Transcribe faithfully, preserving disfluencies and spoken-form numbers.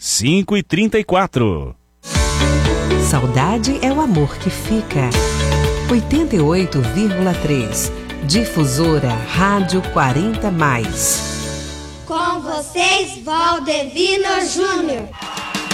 cinco e trinta e quatro. Saudade é o amor que fica. oitenta e oito vírgula três. Difusora Rádio quarenta mais. Com vocês, Valdevino Júnior.